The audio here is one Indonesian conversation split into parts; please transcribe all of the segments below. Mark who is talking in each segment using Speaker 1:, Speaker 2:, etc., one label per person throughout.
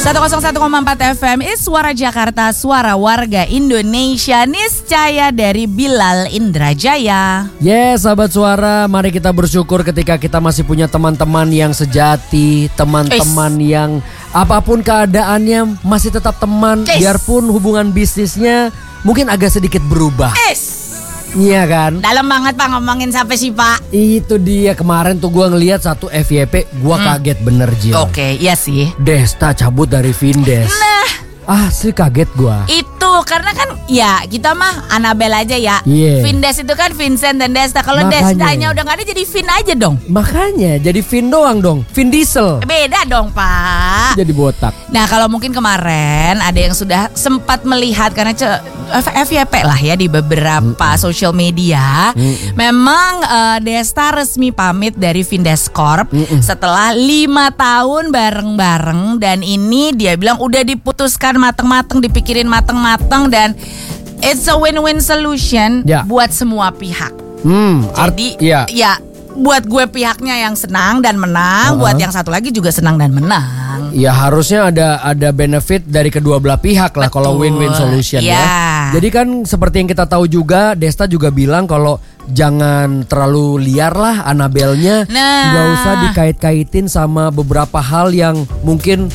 Speaker 1: 101,4 FM is Suara Jakarta, suara warga Indonesia. Niscaya dari Bilal Indrajaya.
Speaker 2: Yes, sahabat suara, mari kita bersyukur ketika kita masih punya teman-teman yang sejati, teman-teman yang apapun keadaannya masih tetap teman, biarpun hubungan bisnisnya mungkin agak sedikit berubah. Iya kan?
Speaker 1: Dalam banget Pak ngomongin siapa sih Pak?
Speaker 2: Itu dia, kemarin tuh gue ngeliat satu FYP, gue kaget bener Jil.
Speaker 1: Oke, iya sih.
Speaker 2: Desta cabut dari Vindes. Asli kaget gue.
Speaker 1: Itu karena kan ya kita mah Anabel aja ya. Vindes itu kan Vincent dan Desta. Kalau Destanya udah gak ada jadi Vin aja dong.
Speaker 2: Makanya jadi Vin doang dong. Vin Diesel.
Speaker 1: Beda dong Pak.
Speaker 2: Jadi botak.
Speaker 1: Nah kalau mungkin kemarin ada yang sudah sempat melihat karena FYP lah ya di beberapa social media. Memang Desta resmi pamit dari Vindes Corp setelah 5 tahun bareng-bareng. Dan ini dia bilang udah diputuskan mateng-mateng, dipikirin mateng-mateng. Dan it's a win-win solution buat semua pihak. Jadi ya buat gue pihaknya yang senang dan menang, buat yang satu lagi juga senang dan menang.
Speaker 2: Ya harusnya ada benefit dari kedua belah pihak lah. Kalau win-win solution ya. Jadi kan seperti yang kita tahu juga, Desta juga bilang kalau jangan terlalu liar lah Anabelnya. Gak usah dikait-kaitin sama beberapa hal yang mungkin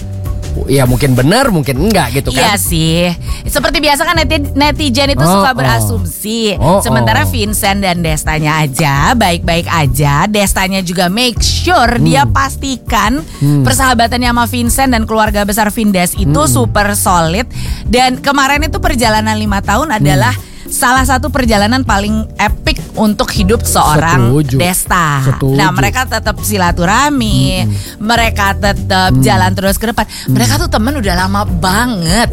Speaker 2: benar, mungkin enggak gitu kan.
Speaker 1: Iya sih. Seperti biasa kan netizen itu suka berasumsi. Sementara Vincent dan Destanya aja baik-baik aja. Destanya juga make sure dia pastikan persahabatannya sama Vincent dan keluarga besar Vindes itu super solid. Dan kemarin itu perjalanan 5 tahun adalah salah satu perjalanan paling epic untuk hidup seorang Desta. Nah mereka tetap silaturahmi, mereka tetap jalan terus ke depan. Mereka tuh temen udah lama banget.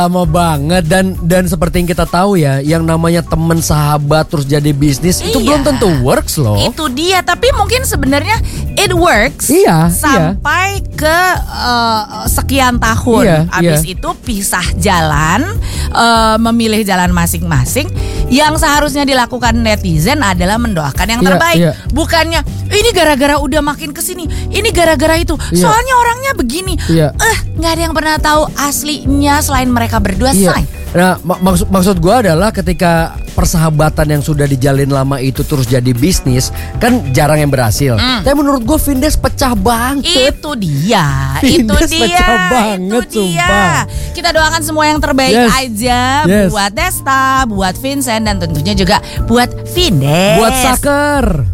Speaker 1: Dan seperti yang kita tahu ya, yang namanya temen sahabat terus jadi bisnis itu belum tentu works loh. Itu dia, tapi mungkin sebenarnya it works sampai ke sekian tahun. Abis itu pisah jalan, memilih jalan masing-masing. Yang seharusnya dilakukan netizen adalah mendoakan yang terbaik. Bukannya ini gara-gara udah makin kesini, ini gara-gara itu. Soalnya orangnya begini. Gak ada yang pernah tahu aslinya selain mereka berdua.
Speaker 2: Nah maksud gue adalah ketika persahabatan yang sudah dijalin lama itu terus jadi bisnis, kan jarang yang berhasil. Tapi menurut gue Vindes pecah banget.
Speaker 1: Itu dia.
Speaker 2: Pecah banget, sumpah.
Speaker 1: Kita doakan semua yang terbaik aja buat Desta, buat Vincent, dan tentunya juga buat Vindes.
Speaker 2: Buat Saker.